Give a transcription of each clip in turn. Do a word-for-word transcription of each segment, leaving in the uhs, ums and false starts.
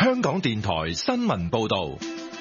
香港電台新聞報道。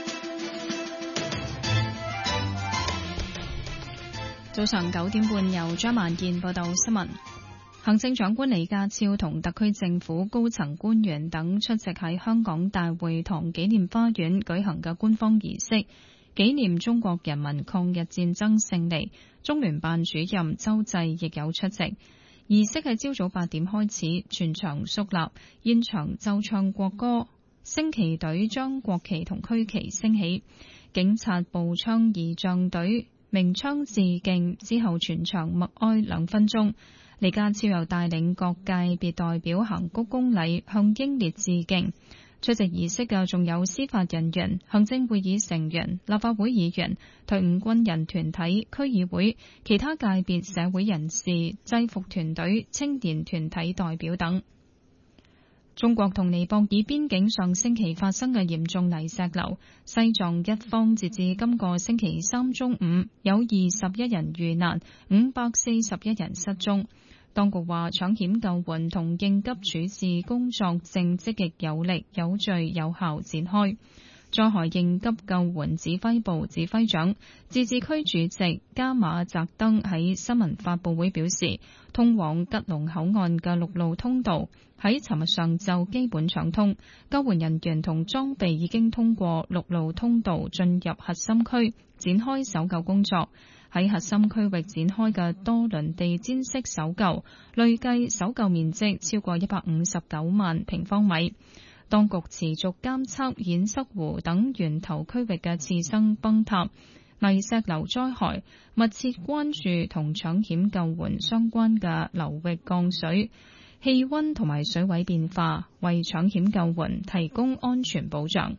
早上九點半，由張萬健報道新聞。行政長官李家超同特區政府高層官員等出席喺香港大會堂紀念花園舉行嘅官方儀式，紀念中國人民抗日戰爭勝利。中聯辦主任周濟亦有出席。儀式喺朝早八點開始，全場肅立，現場奏唱國歌，升旗隊將國旗同區旗升起，警察步槍儀仗隊鳴槍致敬之後，全場默哀兩分鐘。李家超又帶領各界別代表行鞠躬禮，向英烈致敬。出席儀式嘅仲有司法人員、行政會議成員、立法會議員、退伍軍人團體、區議會、其他界別社會人士、制服團隊、青年團體代表等。中國同尼泊爾邊境上星期發生嘅嚴重泥石流，西藏一方截至今個星期三中午有二十一人遇難，五百四十一人失蹤。當局話，搶險救援同應急處置工作正積極有力、有序、有效展開。災害應急救援指揮部指揮長、自治區主席加馬澤登喺新聞發佈會表示，通往吉隆口岸嘅陸路通道喺尋日上晝基本暢通，救援人員同裝備已經通過陸路通道進入核心區，展開搜救工作。喺核心區域展開嘅多輪地毯式搜救，累計搜救面積超過一百五十九萬平方米。當局持續監測堰塞湖等源頭區域嘅次生崩塌、泥石流災害，密切關注同搶險救援相關嘅流域降水、氣溫同埋水位變化，為搶險救援提供安全保障。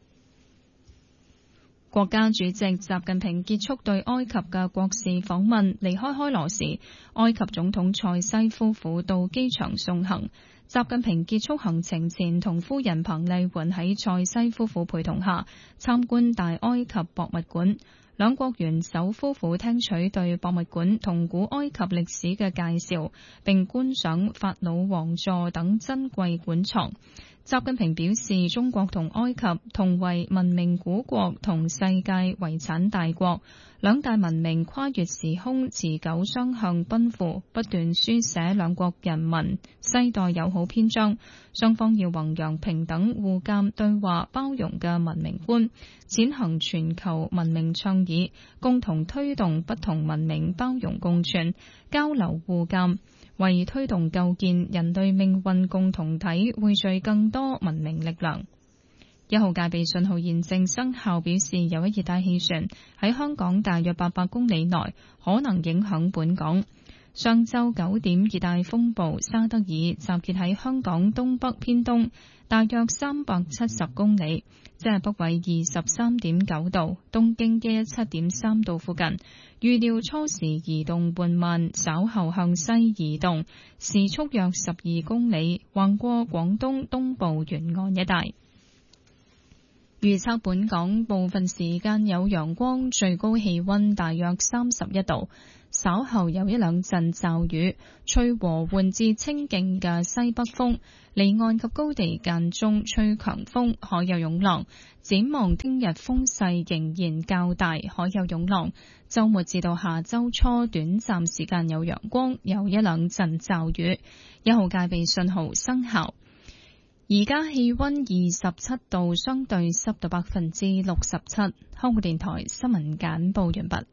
國家主席習近平結束對埃及嘅國事訪問，離開開羅時，埃及總統塞西夫婦到機場送行。習近平結束行程前，同夫人彭麗媛喺塞西夫婦陪同下參觀大埃及博物館。兩國元首夫婦聽取對博物館同古埃及歷史嘅介紹，並觀賞法老王座等珍貴館藏。習近平表示，中國同埃及同為文明古國同世界遺產大國，兩大文明跨越時空，持久雙向奔赴，不斷書寫兩國人民世代友好篇章。雙方要弘揚平等、互鑒、對話、包容嘅文明觀，踐行全球文明倡議，共同推動不同文明包容共存、交流互鑒，為推動構建人類命運共同體匯聚更多文明力量。一號戒備信號現正生效，表示有一熱帶氣旋喺香港大約八百公里內可能影響本港。上晝九點，熱帶風暴沙德爾集結喺香港東北偏東大約三百七十公里，即係北緯二十三點九度，東經一一七點三度附近。預料初時移動緩慢，稍後向西移動，時速約十二公里，橫過廣東東部沿岸一帶。預測本港部分時間有陽光，最高氣溫大約三十一度。稍後有一兩陣驟雨，吹和緩至清勁嘅西北風，離岸及高地間中吹強風，海有湧浪。展望聽日風勢仍然較大，海有湧浪。週末至到下週初，短暫時間有陽光，有一兩陣驟雨。一號戒備信號生效。而家氣溫二十七度，相對濕度百分之六十七。香港電台新聞簡報完畢。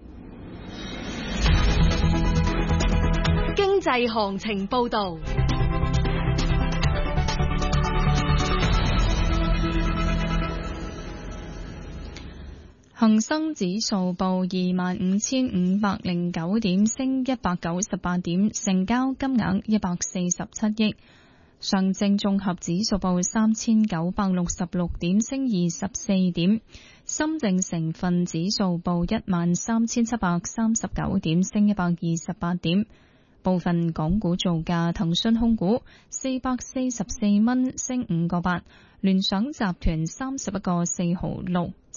經濟行情報道。 恒生指數報二萬五千五百零九點，升一百九十八點，成交金額一百四十七億。上證綜合指數報三千九百六十六點，升二十四點。深證成分指數報一萬三千七百三十九點，升一百二十八點。部分港股造價：騰訊控股四百四十四蚊，升五個八；聯想集團三十一個四毫六，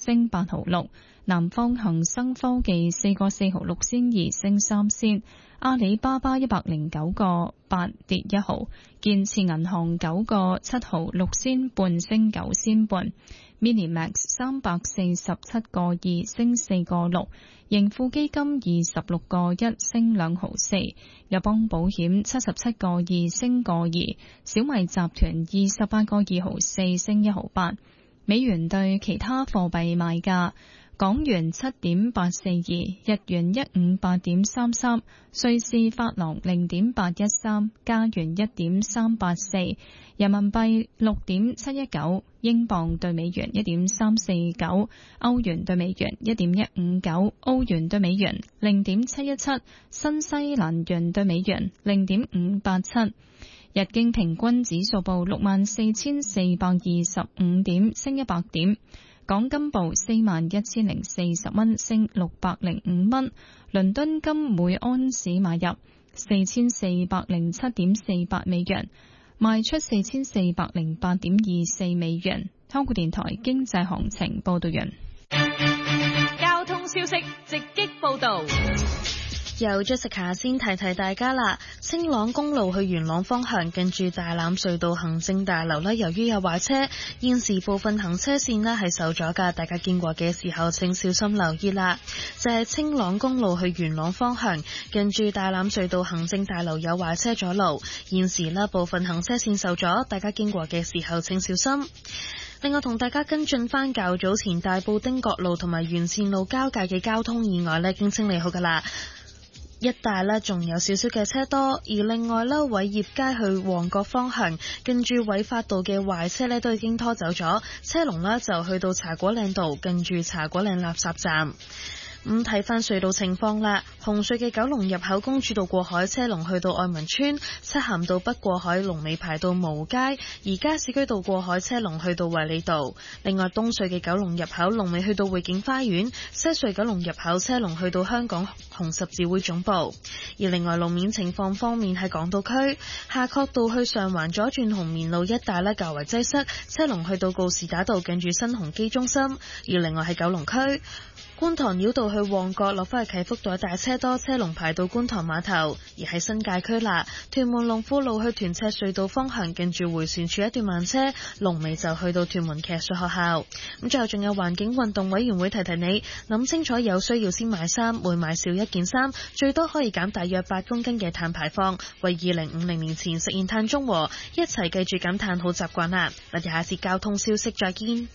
升八毫六。南方恒生科技四個四毫六仙二升三仙。阿里巴巴一百零九個八跌一毫。建設銀行九個七毫六仙半升九仙半。Minimax 三百四十七個二升四個六。盈富基金二十六個一升兩毫四。友邦保險七十七個二升個二。小米集團二十八個二毫四升一毫八。美元對其他貨幣賣價：港元七點八四二，日元一五八點三三，瑞士法郎零點八一三，加元一點三八四，人民幣六點七一九，英鎊對美元一點三四九，歐元對美元一點一五九，澳元對美元零點七一七，新西蘭元對美元零點五八七。日經平均指數報六萬四千四百二十五點，升一百點。港金報四萬一千零四十蚊，升六百零五蚊。倫敦金每安士買入四千四百零七點四八美元，賣出四千四百零八點二四美元。香港電台經濟行情報道完。 交通消息直擊報道。 由 Jessica 先提提大家啦，青朗公路去元朗方向近住大欖隧道行政大樓咧，由於有壞車，現時部分行車線咧係受阻噶，大家經過嘅時候請小心留意啦。就係、是、青朗公路去元朗方向近住大欖隧道行政大樓有壞車阻路，現時咧部分行車線受阻，大家經過嘅時候請小心。另外同大家跟進翻較早前大埔汀角路同埋沿線路交界嘅交通意外咧，已經清理好噶啦。一帶呢仲有少少嘅車多，而另外呢偉業街去旺角方向，近住偉發道嘅壞車呢都已經拖走咗，車龍呢就去到茶果嶺道，近住茶果嶺垃圾站。咁睇翻隧道情況啦，紅隧嘅九龍入口公主道過海車龍去到愛民村，漆咸道北過海龍尾排到蕪街，而加士居道過海車龍去到衛理道。另外東隧嘅九龍入口龍尾去到匯景花園，西隧九龍入口車龍去到香港紅十字會總部。而另外路面情況方面，喺港島區夏慤道去上環左轉紅棉路一帶呢較為擠塞，車龍去到告士打道近住新鴻基中心。而另外喺九龍區觀塘繞道去旺角落返去啟福道大車多，車龍排到觀塘碼頭。而喺新界區啦，屯門龍富路去屯赤隧道方向近住迴旋處一段慢車，龍尾就去到屯門騎術學校。咁最後仲有環境運動委員會提提你，諗清楚有需要先買衫，每買少一件衫最多可以減大約八公斤嘅碳排放，為二零五零年前實現碳中和。一齊記住減碳好習慣啦！我哋下次交通消息再見。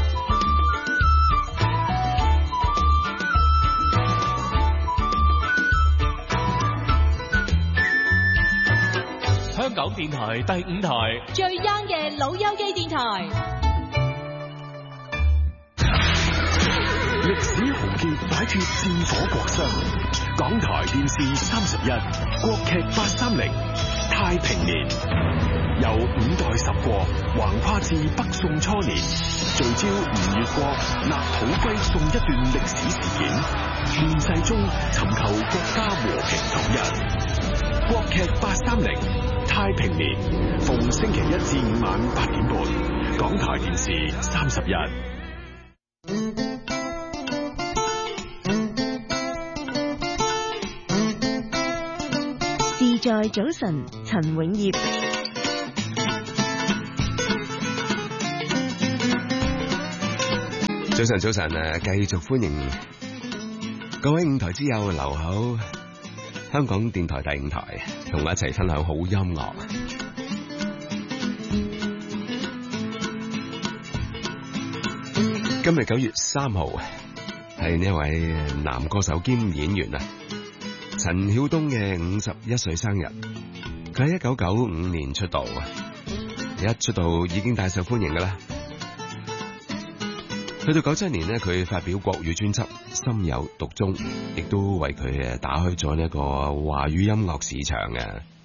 香港電台第五台最 young 嘅老友記電台， 歷史豪傑擺脫戰火國殤，港台電視三十一，國劇八三零，太平年，由五代十國橫跨至北宋初年，聚焦吳越國立土歸宋一段歷史事件，亂世中尋求國家和平統一。國劇八三零，太平年，逢星期一至五晚八點半，港台電視三十一。 自在早晨，陳永業。 早晨，早晨啊！繼續歡迎各位五台之友留口香港電台第五台，同我一齊分享好音樂。今日九月三號係呢位男歌手兼演員啊，陳曉東嘅五十一歲生日。佢喺一九九五年出道啊，一出道已經大受歡迎噶啦。去到九七年呢，佢發表國語專輯《心有獨鍾》，亦都為佢誒打開咗呢一個華語音樂市場嘅。